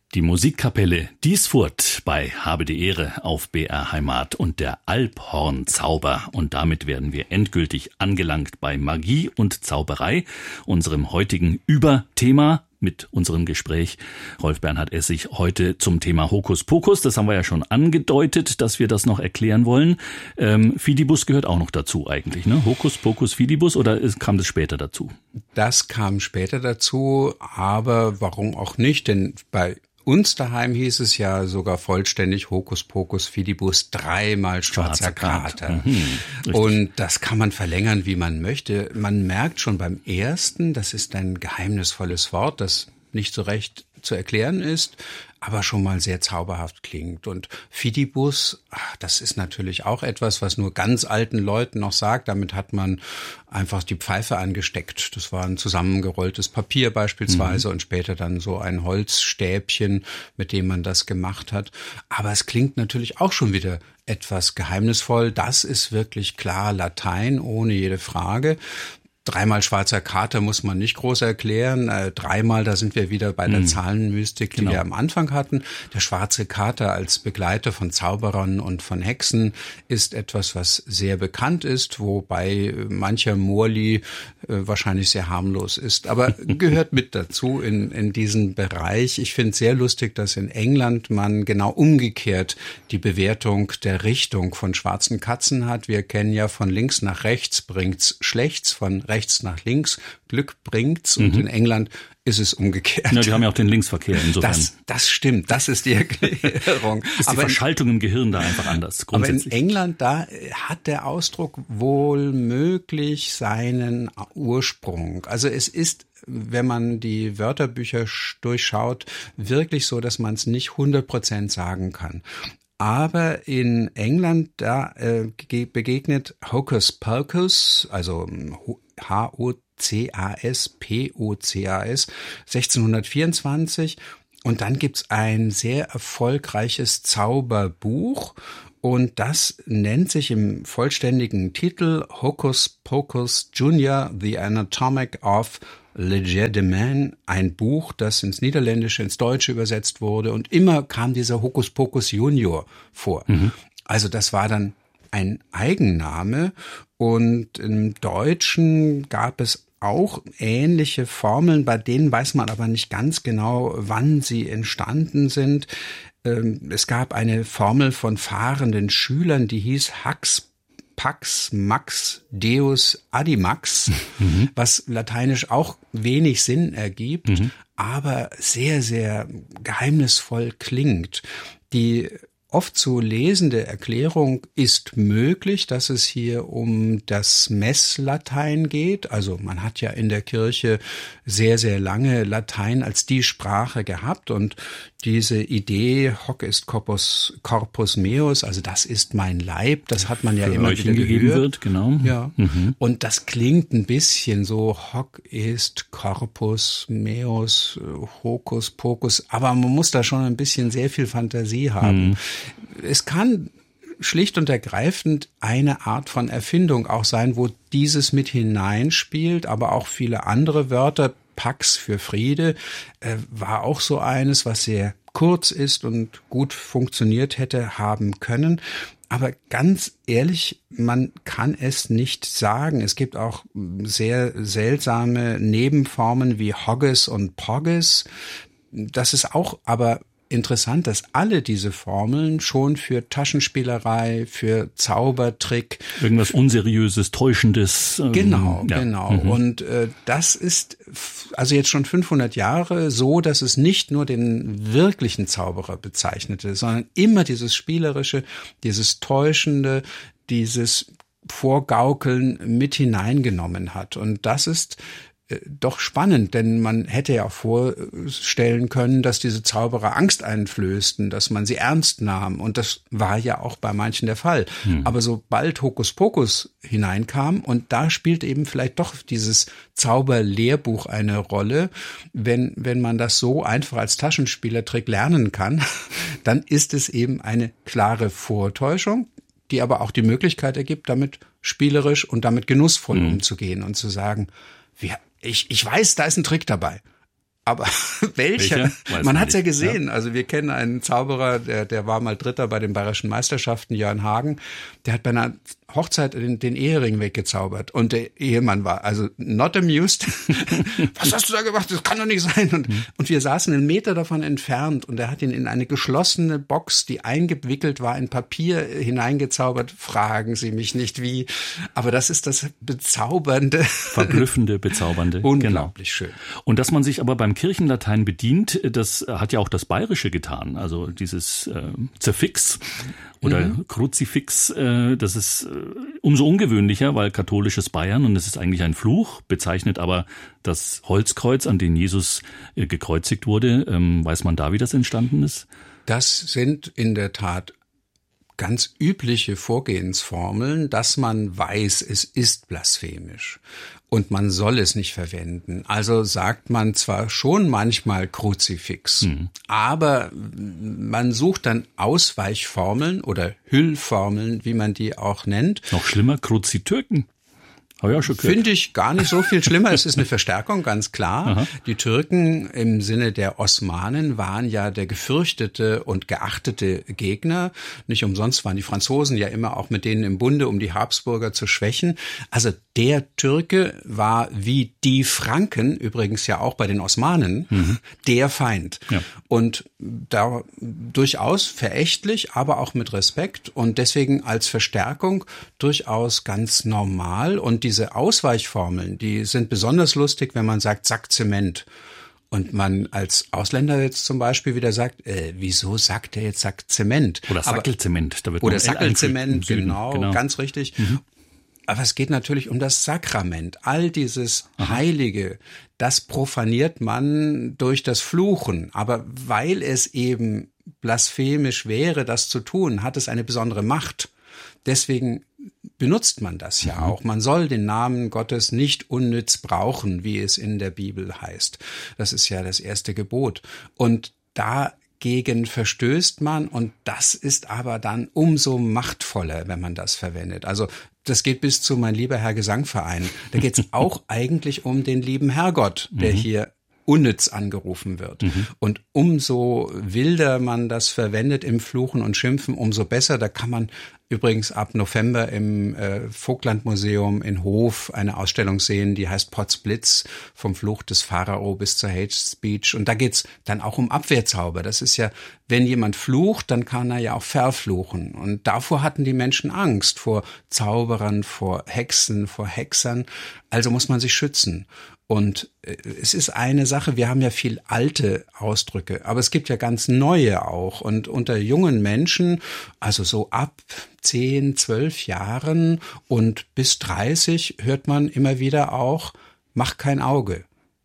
Die Musikkapelle Diessfurt bei Habe die Ehre auf BR Heimat und der Alphorn-Zauber. Und damit werden wir endgültig angelangt bei Magie und Zauberei, unserem heutigen Überthema mit unserem Gespräch. Rolf Bernhard Essig heute zum Thema Hokuspokus. Das haben wir ja schon angedeutet, dass wir das noch erklären wollen. Fidibus gehört auch noch dazu eigentlich, ne? Hokuspokus, Fidibus, oder kam das später dazu? Das kam später dazu, aber warum auch nicht? Denn bei uns daheim hieß es ja sogar vollständig Hokuspokus Fidibus, 3-mal schwarzer Kater. Und das kann man verlängern, wie man möchte. Man merkt schon beim ersten, das ist ein geheimnisvolles Wort, das nicht so recht zu erklären ist, aber schon mal sehr zauberhaft klingt. Und Fidibus, das ist natürlich auch etwas, was nur ganz alten Leuten noch sagt. Damit hat man einfach die Pfeife angesteckt. Das war ein zusammengerolltes Papier beispielsweise und später dann so ein Holzstäbchen, mit dem man das gemacht hat. Aber es klingt natürlich auch schon wieder etwas geheimnisvoll. Das ist wirklich klar Latein, ohne jede Frage. 3-mal schwarzer Kater muss man nicht groß erklären. 3-mal, da sind wir wieder bei der Zahlenmystik, die wir am Anfang hatten. Der schwarze Kater als Begleiter von Zauberern und von Hexen ist etwas, was sehr bekannt ist, wobei mancher Murli wahrscheinlich sehr harmlos ist. Aber gehört mit dazu in diesen Bereich. Ich finde es sehr lustig, dass in England man genau umgekehrt die Bewertung der Richtung von schwarzen Katzen hat. Wir kennen ja von links nach rechts bringt's schlechts, von rechts nach links Glück bringt's, und in England ist es umgekehrt. Ja, die haben ja auch den Linksverkehr insofern. Das stimmt, das ist die Erklärung. Ist die Verschaltung im Gehirn da einfach anders grundsätzlich. Aber in England, da hat der Ausdruck wohl möglich seinen Ursprung. Also es ist, wenn man die Wörterbücher durchschaut, wirklich so, dass man es nicht 100% sagen kann. Aber in England, da begegnet Hocus Pocus, also H-O-C-A-S-P-O-C-A-S, 1624. Und dann gibt's ein sehr erfolgreiches Zauberbuch. Und das nennt sich im vollständigen Titel Hocus Pocus Junior, The Anatomy of Legerdemain, ein Buch, das ins Niederländische, ins Deutsche übersetzt wurde, und immer kam dieser Hokuspokus Junior vor. Also das war dann ein Eigenname, und im Deutschen gab es auch ähnliche Formeln, bei denen weiß man aber nicht ganz genau, wann sie entstanden sind. Es gab eine Formel von fahrenden Schülern, die hieß Hax Pax Max Deus Addimax, was lateinisch auch wenig Sinn ergibt, aber sehr, sehr geheimnisvoll klingt. Die oft zu lesende Erklärung ist möglich, dass es hier um das Messlatein geht. Also man hat ja in der Kirche sehr, sehr lange Latein als die Sprache gehabt, und diese Idee, hoc est corpus meus, also das ist mein Leib, das hat man ja immer wieder gehört. Wird, genau. Ja. Und das klingt ein bisschen so, hoc est corpus meus, hocus pocus, aber man muss da schon ein bisschen sehr viel Fantasie haben. Es kann schlicht und ergreifend eine Art von Erfindung auch sein, wo dieses mit hineinspielt, aber auch viele andere Wörter. Pax für Friede war auch so eines, was sehr kurz ist und gut funktioniert hätte haben können. Aber ganz ehrlich, man kann es nicht sagen. Es gibt auch sehr seltsame Nebenformen wie Hogges und Pogges. Das ist auch aber interessant, dass alle diese Formeln schon für Taschenspielerei, für Zaubertrick, irgendwas Unseriöses, Täuschendes. Genau. Und das ist also jetzt schon 500 Jahre so, dass es nicht nur den wirklichen Zauberer bezeichnete, sondern immer dieses Spielerische, dieses Täuschende, dieses Vorgaukeln mit hineingenommen hat. Und das ist doch spannend, denn man hätte ja auch vorstellen können, dass diese Zauberer Angst einflößten, dass man sie ernst nahm, und das war ja auch bei manchen der Fall. Aber sobald Hokuspokus hineinkam, und da spielt eben vielleicht doch dieses Zauberlehrbuch eine Rolle, wenn man das so einfach als Taschenspielertrick lernen kann, dann ist es eben eine klare Vortäuschung, die aber auch die Möglichkeit ergibt, damit spielerisch und damit genussvoll umzugehen und zu sagen, ich weiß, da ist ein Trick dabei, Aber welcher? Man hat's ja gesehen. Ja. Also wir kennen einen Zauberer, der war mal Dritter bei den Bayerischen Meisterschaften, Jörn Hagen. Der hat bei einer Hochzeit den Ehering weggezaubert. Und der Ehemann war also not amused. Was hast du da gemacht? Das kann doch nicht sein. Und wir saßen einen Meter davon entfernt und er hat ihn in eine geschlossene Box, die eingewickelt war, in Papier hineingezaubert. Fragen Sie mich nicht wie. Aber das ist das Bezaubernde. Verblüffende, bezaubernde. Unglaublich schön. Und dass man sich aber beim Kirchenlatein bedient, das hat ja auch das Bayerische getan. Also dieses Zerfix oder Kruzifix, das ist umso ungewöhnlicher, weil katholisches Bayern, und es ist eigentlich ein Fluch, bezeichnet aber das Holzkreuz, an dem Jesus gekreuzigt wurde. Weiß man da, wie das entstanden ist? Das sind in der Tat ganz übliche Vorgehensformeln, dass man weiß, es ist blasphemisch und man soll es nicht verwenden. Also sagt man zwar schon manchmal Kruzifix, aber man sucht dann Ausweichformeln oder Hüllformeln, wie man die auch nennt. Noch schlimmer, Kruzitürken. Habe ich auch schon gehört. Finde ich gar nicht so viel schlimmer. Es ist eine Verstärkung, ganz klar. Aha. Die Türken im Sinne der Osmanen waren ja der gefürchtete und geachtete Gegner. Nicht umsonst waren die Franzosen ja immer auch mit denen im Bunde, um die Habsburger zu schwächen. Also der Türke war wie die Franken, übrigens ja auch bei den Osmanen, der Feind. Ja. Und da durchaus verächtlich, aber auch mit Respekt und deswegen als Verstärkung durchaus ganz normal. Und diese Ausweichformeln, die sind besonders lustig, wenn man sagt Sack Zement. Und man als Ausländer jetzt zum Beispiel wieder sagt, wieso sagt er jetzt Sack Zement? Oder Sackelzement. Da wird Oder noch L Sackelzement, eingefügt im Süden. genau, ganz richtig. Aber es geht natürlich um das Sakrament. All dieses Heilige, das profaniert man durch das Fluchen. Aber weil es eben blasphemisch wäre, das zu tun, hat es eine besondere Macht. Deswegen benutzt man das ja auch. Man soll den Namen Gottes nicht unnütz brauchen, wie es in der Bibel heißt. Das ist ja das erste Gebot. Und dagegen verstößt man und das ist aber dann umso machtvoller, wenn man das verwendet. Also das geht bis zu Mein lieber Herr Gesangverein. Da geht es auch eigentlich um den lieben Herrgott, der hier unnütz angerufen wird. Und umso wilder man das verwendet im Fluchen und Schimpfen, umso besser. Da kann man übrigens ab November im Vogtlandmuseum in Hof eine Ausstellung sehen, die heißt Potzblitz, vom Fluch des Pharao bis zur Hate Speech. Und da geht's dann auch um Abwehrzauber. Das ist ja, wenn jemand flucht, dann kann er ja auch verfluchen. Und davor hatten die Menschen Angst, vor Zauberern, vor Hexen, vor Hexern. Also muss man sich schützen. Und es ist eine Sache, wir haben ja viel alte Ausdrücke, aber es gibt ja ganz neue auch. Und unter jungen Menschen, also so ab 10, 12 Jahren und bis 30 hört man immer wieder auch, mach kein Auge.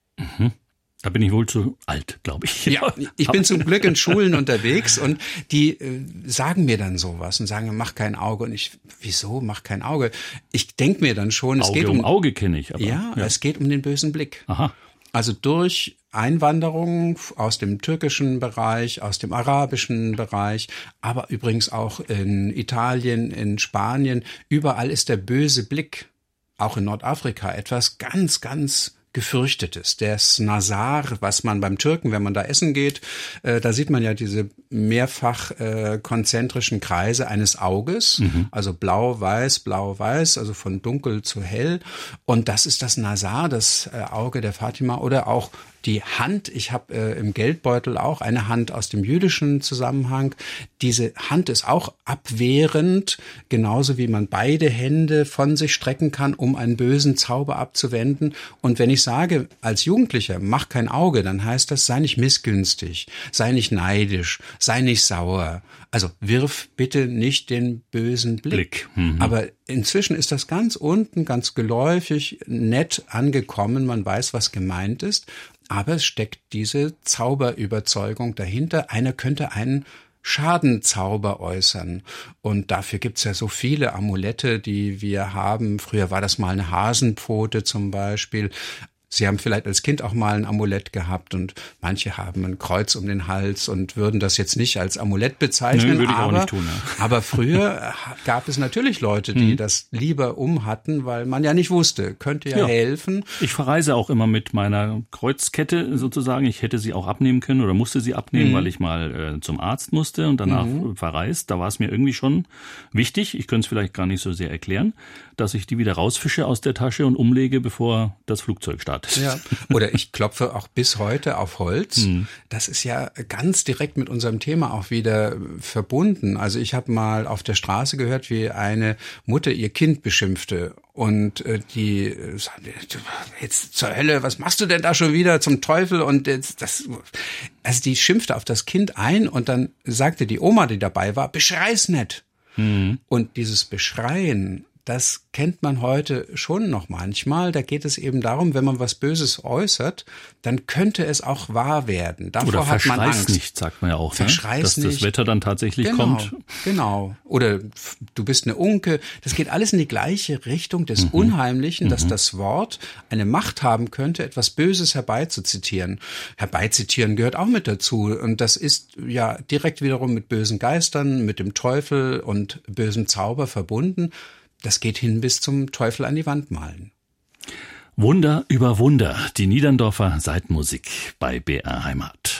Da bin ich wohl zu alt, glaube ich. Ja, ich bin zum Glück in Schulen unterwegs und die sagen mir dann sowas und sagen, mach kein Auge. Und ich, wieso, mach kein Auge? Ich denke mir dann schon, es geht um Auge kenne ich. Aber, ja, es geht um den bösen Blick. Aha. Also durch Einwanderung aus dem türkischen Bereich, aus dem arabischen Bereich, aber übrigens auch in Italien, in Spanien, überall ist der böse Blick, auch in Nordafrika, etwas ganz, ganz Gefürchtetes. Der Snazar, was man beim Türken, wenn man da essen geht, da sieht man ja diese mehrfach konzentrischen Kreise eines Auges, also blau-weiß, also von dunkel zu hell. Und das ist das Nazar, das Auge der Fatima oder auch die Hand. Ich habe im Geldbeutel auch eine Hand aus dem jüdischen Zusammenhang. Diese Hand ist auch abwehrend, genauso wie man beide Hände von sich strecken kann, um einen bösen Zauber abzuwenden. Und wenn ich sage, als Jugendlicher, mach kein Auge, dann heißt das, sei nicht missgünstig, sei nicht neidisch, sei nicht sauer. Also wirf bitte nicht den bösen Blick. Aber inzwischen ist das ganz unten, ganz geläufig, nett angekommen. Man weiß, was gemeint ist. Aber es steckt diese Zauberüberzeugung dahinter. Einer könnte einen Schadenzauber äußern. Und dafür gibt's ja so viele Amulette, die wir haben. Früher war das mal eine Hasenpfote zum Beispiel. Sie haben vielleicht als Kind auch mal ein Amulett gehabt und manche haben ein Kreuz um den Hals und würden das jetzt nicht als Amulett bezeichnen. Nö, würde ich auch nicht tun. Ja. Aber früher gab es natürlich Leute, die das lieber hatten, weil man ja nicht wusste, könnte ja helfen. Ich verreise auch immer mit meiner Kreuzkette sozusagen. Ich hätte sie auch abnehmen können oder musste sie abnehmen, weil ich mal zum Arzt musste und danach verreist. Da war es mir irgendwie schon wichtig, ich könnte es vielleicht gar nicht so sehr erklären, dass ich die wieder rausfische aus der Tasche und umlege, bevor das Flugzeug startet. Ja. Oder ich klopfe auch bis heute auf Holz. Das ist ja ganz direkt mit unserem Thema auch wieder verbunden. Also ich habe mal auf der Straße gehört, wie eine Mutter ihr Kind beschimpfte und die sagte, jetzt zur Hölle, was machst du denn da schon wieder zum Teufel? Und also die schimpfte auf das Kind ein und dann sagte die Oma, die dabei war, beschrei's nicht. Und dieses Beschreien, das kennt man heute schon noch manchmal. Da geht es eben darum, wenn man was Böses äußert, dann könnte es auch wahr werden. Davor oder hat man Angst. Nicht, sagt man ja auch. Verschreiß dass nicht. Das Wetter dann tatsächlich kommt. Genau. Oder du bist eine Unke. Das geht alles in die gleiche Richtung des Unheimlichen, dass das Wort eine Macht haben könnte, etwas Böses herbeizuzitieren. Herbeizitieren gehört auch mit dazu. Und das ist ja direkt wiederum mit bösen Geistern, mit dem Teufel und bösem Zauber verbunden. Das geht hin bis zum Teufel an die Wand malen. Wunder über Wunder, die Niederndorfer Saitenmusik bei BR Heimat.